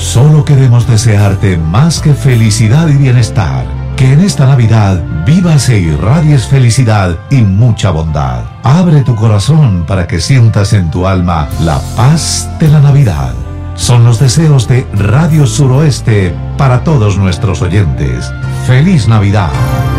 Solo queremos desearte más que felicidad y bienestar. Que en esta Navidad vivas e irradies felicidad y mucha bondad. Abre tu corazón para que sientas en tu alma la paz de la Navidad. Son los deseos de Radio Suroeste para todos nuestros oyentes. ¡Feliz Navidad!